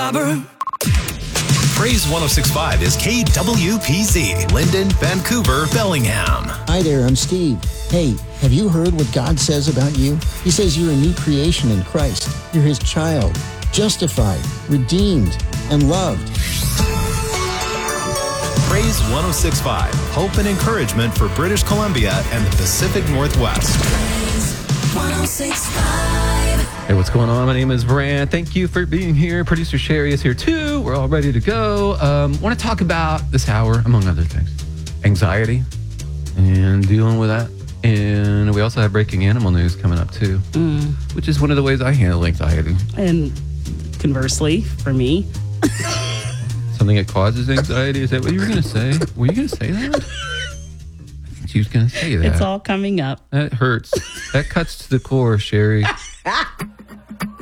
robber. Praise 106.5 is KWPZ, Linden, Vancouver, Bellingham. Hi there, I'm Steve. Hey, have you heard what God says about you? He says you're a new creation in Christ. You're His child, justified, redeemed, and loved. Praise 106.5, hope and encouragement for British Columbia and the Pacific Northwest. Praise 106.5. Hey, what's going on? My name is Brant. Thank you for being here. Producer Sherry is here too. We're all ready to go. Want to talk about this hour, among other things, anxiety and dealing with that. And we also have breaking animal news coming up too, which is one of the ways I handle anxiety. And conversely, for me, Something that causes anxiety. Is that what you were going to say? Were you going to say that? I think she was going to say that. it's all coming up. That hurts. That cuts to the core, Sherry.